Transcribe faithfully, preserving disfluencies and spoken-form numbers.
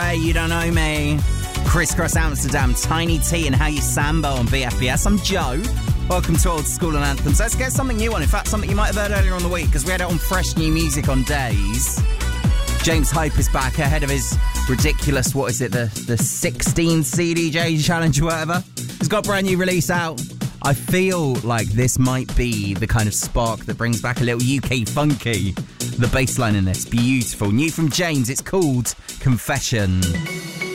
Ray, You Don't Know Me. Crisscross Amsterdam, Tiny T and How You Sambo on B F B S. I'm Joe. Welcome to Old School and Anthems. Let's get something new on. In fact, something you might have heard earlier on the week, because we had it on Fresh New Music on Days. James Hype is back ahead of his ridiculous, what is it, the, the sixteen C D J challenge or whatever. He's got a brand new release out. I feel like this might be the kind of spark that brings back a little U K funky. The bass line in this, beautiful. New from James, it's called Confession.